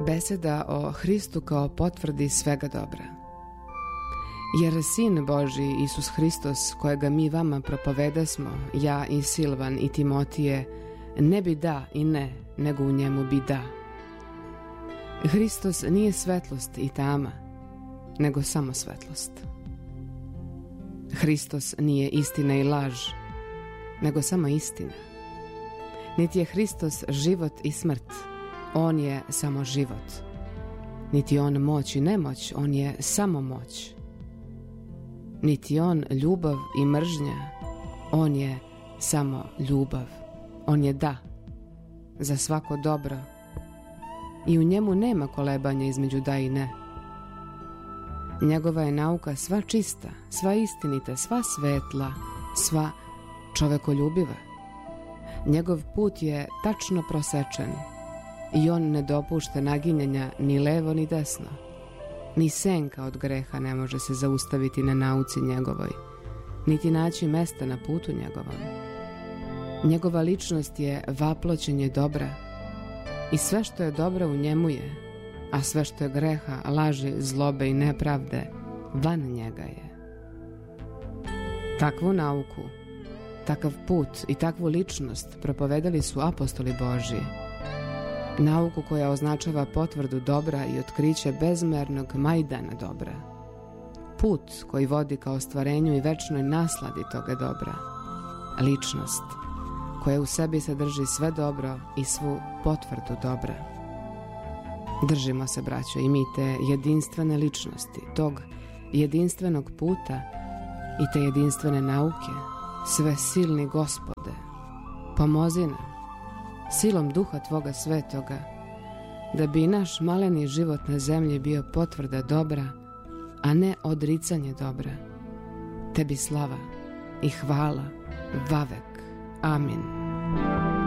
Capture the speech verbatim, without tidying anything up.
Beseda o Hristu kao potvrdi svega dobra. Jer Sin Božji, Isus Hristos, kojega mi vama propovedasmo, ja i Silvan i Timotije, ne bi da i ne, nego u njemu bi da. Hristos nije svetlost i tama, nego samo svetlost. Hristos nije istina i laž, nego samo istina. Niti je Hristos život i smrt, on je samo život. Niti on moć i nemoć, on je samo moć. Niti on ljubav i mržnja, on je samo ljubav. On je da, za svako dobro. I u njemu nema kolebanja između da i ne. Njegova je nauka sva čista, sva istinita, sva svetla, sva čovekoljubiva. Njegov put je tačno prosečen i on ne dopušta naginjanja ni levo ni desno. Ni senka od greha ne može se zaustaviti na nauci njegovoj, niti naći mesta na putu njegovom. Njegova ličnost je vaploćenje dobra i sve što je dobro u njemu je, a sve što je greha, laži, zlobe i nepravde, van njega je. Takvu nauku, takav put i takvu ličnost propovedali su apostoli Božji. Nauku koja označava potvrdu dobra i otkriće bezmernog majdana dobra. Put koji vodi ka ostvarenju i večnoj nasladi toga dobra. Ličnost koja u sebi sadrži sve dobro i svu potvrdu dobra. Držimo se, braćo, i mi te jedinstvene ličnosti, tog jedinstvenog puta i te jedinstvene nauke, sve silni Gospode, pomozi nam silom Duha Tvoga Svetoga, da bi naš maleni život na zemlji bio potvrda dobra, a ne odricanje dobra. Tebi slava i hvala vavek. Amin.